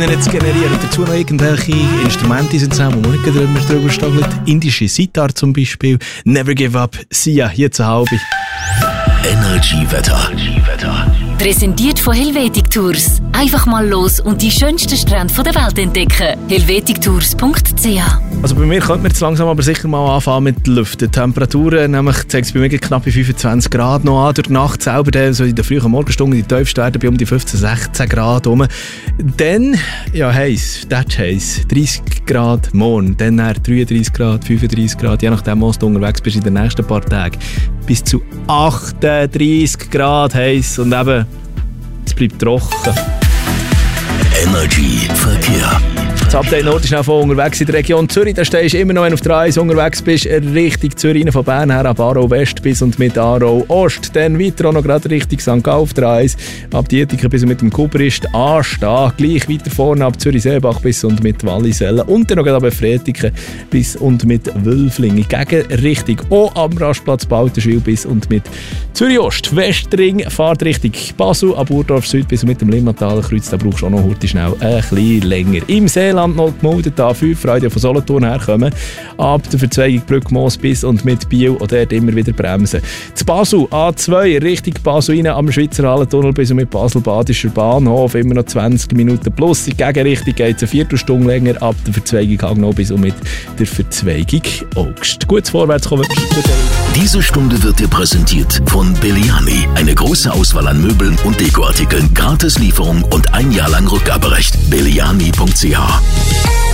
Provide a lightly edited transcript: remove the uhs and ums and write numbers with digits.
Jetzt generieren dazu noch irgendwelche Instrumente sind zusammen, wo man nicht immer drüber stagelt. Indische Sitar zum Beispiel. Never Give Up. Sia, hier zu halb. Energy-Wetter. Präsentiert von Helvetic Tours. Einfach mal los und die schönsten Strände der Welt entdecken. helvetictours.ch. Also bei mir könnte man jetzt langsam aber sicher mal anfangen mit Lüften. Die Temperaturen, nämlich zeigt es bei mir knapp bei 25 Grad noch an. Durch die Nacht selber, so in den frühen Morgenstunden, die tiefsten Werte bei um die 15, 16 Grad rum. Dann, ja heiß, das ist heiß. 30 Grad morgen, dann 33 Grad, 35 Grad, je nachdem, wo du unterwegs bist in den nächsten paar Tagen. Bis zu 38 Grad heiß und eben, es bleibt trocken. Energy Verkehr. Das Update Nord ist auch von unterwegs in der Region Zürich. Da stehst du immer noch, wenn du auf der A1 unterwegs bist, Richtung Zürich, von Bern her ab Aarau West bis und mit Aarau Ost. Dann weiter auch noch gerade Richtung St. Gallen auf der A1, ab Dietiken bis und mit dem Kubrist anstehen. Gleich weiter vorne ab Zürich-Seebach bis und mit Wallisellen. Und dann noch gerade ab Fretiken bis und mit Wülflingen. Gegen Richtung auch am Rastplatz Balterschwil bis und mit Zürich Ost. Westring fahrt Richtung Basel, ab Urdorf Süd bis und mit dem Limmataler Kreuz. Da brauchst du auch noch heute schnell ein bisschen länger. Im Seeland noch gemeldet, A5, Freude von Solothurn herkommen. Ab der Verzweigung Brückmoos bis und mit Biel und dort immer wieder bremsen. Zu Basel, A2, Richtung Basel rein am Schweizer Hallentunnel bis und mit Basel-Badischer Bahnhof. Immer noch 20 Minuten plus. In die Gegenrichtung geht es eine Viertelstunde länger ab der Verzweigung Hagnau bis und mit der Verzweigung Augst. Gutes Vorwärtskommen. Diese Stunde wird dir präsentiert von Belliani. Eine große Auswahl an Möbeln und Dekoartikeln, Gratislieferung und ein Jahr lang Rückgaberecht. Belliani.ch